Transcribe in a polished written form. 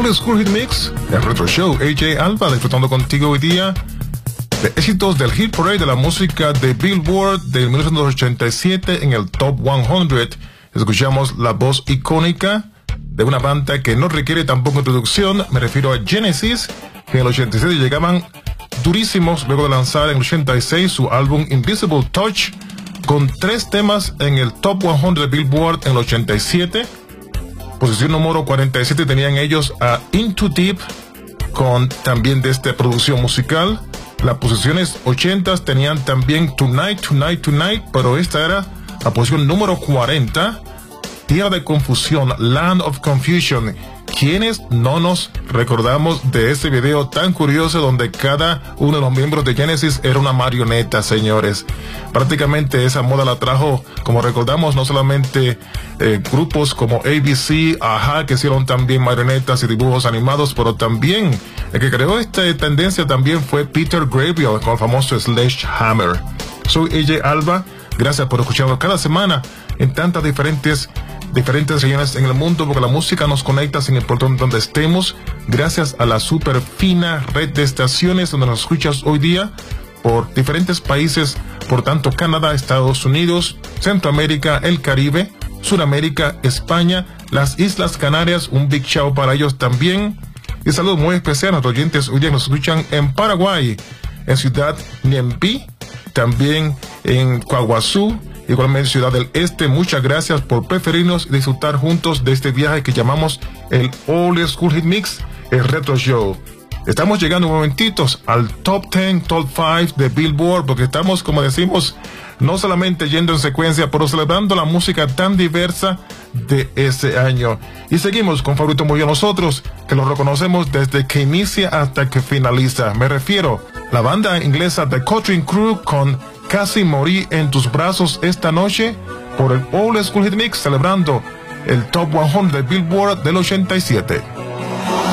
Old School Hit Mix, el Retro Show. AJ Alba disfrutando contigo hoy día de éxitos del Hit Parade de la música de Billboard del 1987 en el Top 100. Escuchamos la voz icónica de una banda que no requiere tampoco introducción. Me refiero a Genesis, que en el 87 llegaban durísimos luego de lanzar en el 86 su álbum Invisible Touch, con 3 temas en el Top 100 de Billboard en el 87. Posición número 47 tenían ellos a Into Deep, con también de esta producción musical. Las posiciones 80 tenían también Tonight, Tonight, Tonight, pero esta era la posición número 40. Tierra de Confusión, Land of Confusion. ¿Quiénes no nos recordamos de ese video tan curioso donde cada uno de los miembros de Genesis era una marioneta, señores? Prácticamente esa moda la trajo, como recordamos, no solamente grupos como ABC, Aha, que hicieron también marionetas y dibujos animados, pero también el que creó esta tendencia también fue Peter Gabriel con el famoso Sledgehammer. Soy AJ Alba, gracias por escucharnos cada semana en tantas diferentes regiones en el mundo, porque la música nos conecta sin importar donde estemos, gracias a la super fina red de estaciones donde nos escuchas hoy día por diferentes países, por tanto Canadá, Estados Unidos, Centroamérica, el Caribe, Sudamérica, España, las Islas Canarias. Un big shout para ellos también, y saludo muy especial a nuestros oyentes hoy día nos escuchan en Paraguay, en Ciudad Niempi, también en Coahuazú, igualmente Ciudad del Este. Muchas gracias por preferirnos y disfrutar juntos de este viaje que llamamos el Old School Hit Mix, el Retro Show. Estamos llegando en momentitos al Top 10, Top 5 de Billboard, porque estamos, como decimos, no solamente yendo en secuencia, pero celebrando la música tan diversa de ese año. Y seguimos con Favorito Muy Bien nosotros, que lo reconocemos desde que inicia hasta que finaliza. Me refiero a la banda inglesa The Cutting Crew con Casi Morí en Tus Brazos esta noche por el Old School Hit Mix, celebrando el Top 100 de Billboard del 87.